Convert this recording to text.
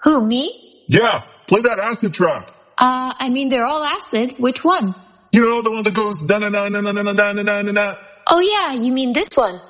Who, me? Yeah, play that acid track. I mean, they're all acid. Which one? You know, the one that goes da-na-na-na-na-na-na-na-na-na. Oh yeah, you mean this one.